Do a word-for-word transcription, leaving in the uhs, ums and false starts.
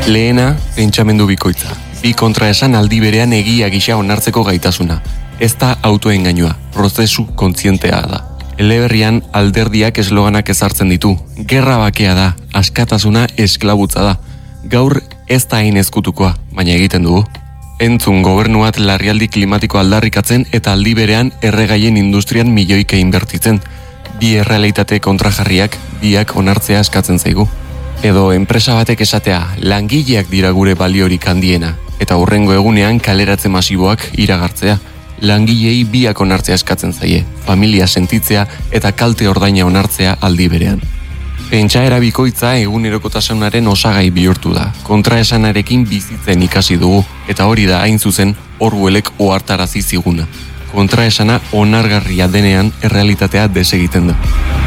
Lehena, pentsamendu bikoitza. Bi kontraesan aldi berean egia gisa onartzeko gaitasuna. Ez da autoengainua, prozesu kontzientea da. Eleberrian alderdiak esloganak ezartzen ditu. Gerra bakea da, askatasuna esklabutza da. Gaur ez da hain ezkutukoa, baina egiten dugu. Entzun gobernuat larrialdi klimatiko aldarrikatzen eta aldi berean erregaien industrian milioika inbertitzen. Bi errealitate kontrajarriak, biak onartzea eskatzen zaigu. Edo enpresa batek esatea, langileak dira gure baliorik handiena, eta hurrengo egunean kaleratze masiboak iragartzea. Langilei biak onartzea eskatzen zaie, familia sentitzea eta kalte ordaina onartzea aldi berean. Pentsaera bikoitza egunerokotasunaren osagai bihurtu da, kontraesanarekin bizitzen ikasi dugu, eta hori da hain zuzen Orwellek ohartarazi ziguna. Kontraesana onargarria denean errealitatea desegiten da.